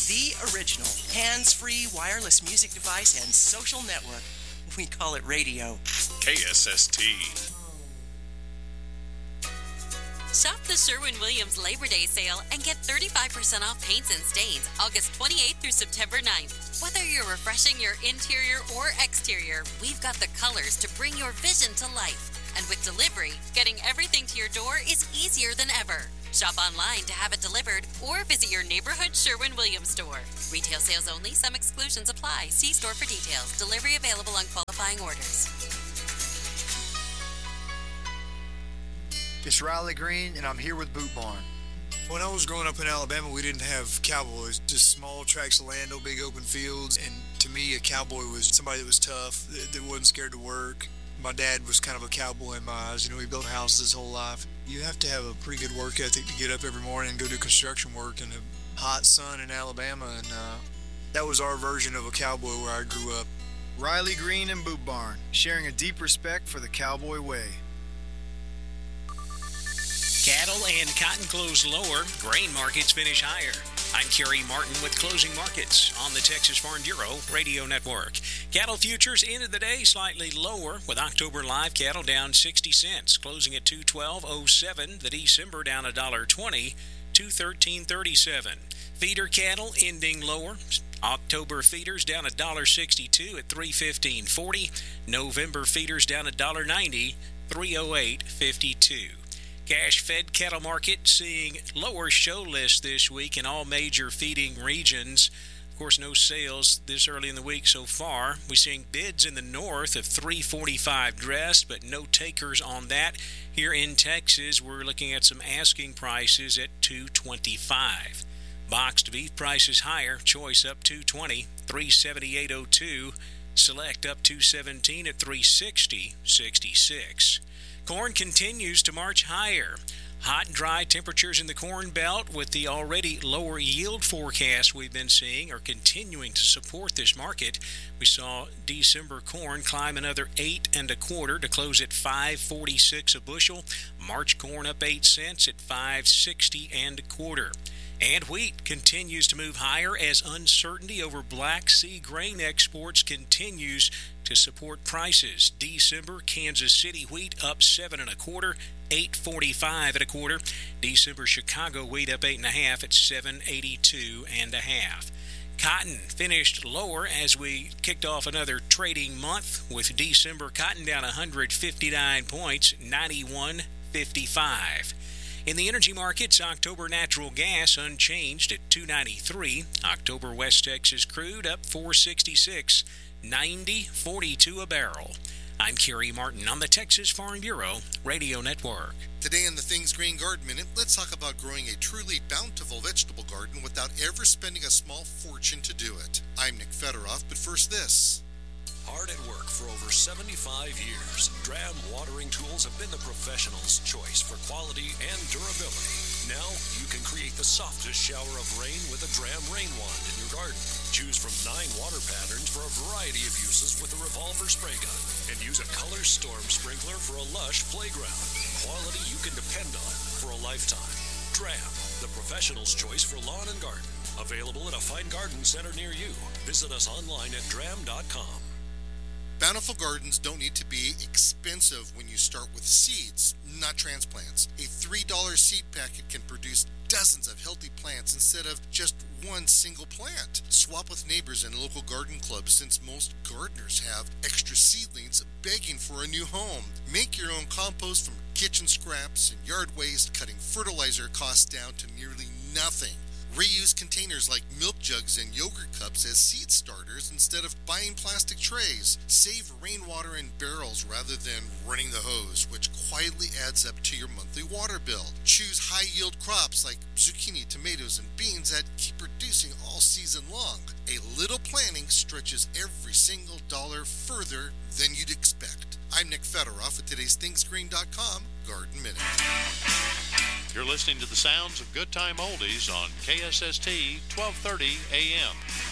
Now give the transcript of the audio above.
the original hands-free wireless music device and social network. We call it radio. KSST. Shop the Sherwin-Williams Labor Day sale and get 35% off paints and stains August 28th through September 9th. Whether you're refreshing your interior or exterior, we've got the colors to bring your vision to life. And with delivery, getting everything to your door is easier than ever. Shop online to have it delivered or visit your neighborhood Sherwin-Williams store. Retail sales only. Some exclusions apply. See store for details. Delivery available on qualifying orders. It's Riley Green, and I'm here with Boot Barn. When I was growing up in Alabama, we didn't have cowboys, just small tracts of land, no big open fields. And to me, a cowboy was somebody that was tough, that wasn't scared to work. My dad was kind of a cowboy in my eyes. You know, he built houses his whole life. You have to have a pretty good work ethic to get up every morning and go do construction work in the hot sun in Alabama. And that was our version of a cowboy where I grew up. Riley Green and Boot Barn, sharing a deep respect for the cowboy way. Cattle and cotton close lower. Grain markets finish higher. I'm Kerry Martin with Closing Markets on the Texas Farm Bureau Radio Network. Cattle futures ended the day slightly lower, with October live cattle down 60 cents, closing at $212.07. The December down $1.20, $213.37. Feeder cattle ending lower. October feeders down $1.62 at $315.40. November feeders down $1.90, $308.52. Cash-fed cattle market seeing lower show lists this week in all major feeding regions. Of course, no sales this early in the week so far. We're seeing bids in the north of $345 dressed, but no takers on that. Here in Texas, we're looking at some asking prices at $225. Boxed beef prices higher. Choice up $220, $378.02. Select up $217 at $360.66. Corn continues to march higher. Hot, dry temperatures in the Corn Belt with the already lower yield forecast we've been seeing are continuing to support this market. We saw December corn climb another 8 1/4 to close at $5.46 a bushel. March corn up 8 cents at $5.60 1/4. And wheat continues to move higher as uncertainty over Black Sea grain exports continues to support prices. December Kansas City wheat up 7 1/4, $8.45 1/4. December Chicago wheat up 8 1/2 at $7.82 1/2. Cotton finished lower as we kicked off another trading month, with December cotton down 159 points, 91.55. In the energy markets, October natural gas unchanged at $2.93. October West Texas crude up $4.66, $90.42 a barrel. I'm Kerry Martin on the Texas Farm Bureau Radio Network. Today in the Things Green Garden Minute, let's talk about growing a truly bountiful vegetable garden without ever spending a small fortune to do it. I'm Nick Federoff, but first this. Hard at work for over 75 years, Dram watering tools have been the professional's choice for quality and durability. Now you can create the softest shower of rain with a Dram rain wand in your garden. Choose from 9 water patterns for a variety of uses with a revolver spray gun, and use a color storm sprinkler for a lush playground. Quality you can depend on for a lifetime. Dram, the professional's choice for lawn and garden. Available at a fine garden center near you. Visit us online at dram.com. Bountiful gardens don't need to be expensive when you start with seeds, not transplants. A $3 seed packet can produce dozens of healthy plants instead of just one single plant. Swap with neighbors and local garden clubs, since most gardeners have extra seedlings begging for a new home. Make your own compost from kitchen scraps and yard waste, cutting fertilizer costs down to nearly nothing. Reuse containers like milk jugs and yogurt cups as seed starters instead of buying plastic trays. Save rainwater in barrels rather than running the hose, which quietly adds up to your monthly water bill. Choose high-yield crops like zucchini, tomatoes, and beans that keep producing all season long. A little planning stretches every single dollar further than you'd expect. I'm Nick Federoff at today's ThingsGreen.com Garden Minute. You're listening to the sounds of Good Time Oldies on KSST 1230 AM.